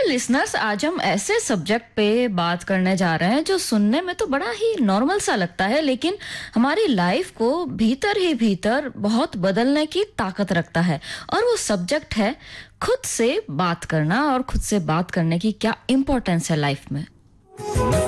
Dear listeners, आज हम ऐसे सब्जेक्ट पे बात करने जा रहे हैं जो सुनने में तो बड़ा ही नॉर्मल सा लगता है, लेकिन हमारी लाइफ को भीतर ही भीतर बहुत बदलने की ताकत रखता है। और वो सब्जेक्ट है खुद से बात करना, और खुद से बात करने की क्या इम्पोर्टेंस है लाइफ में।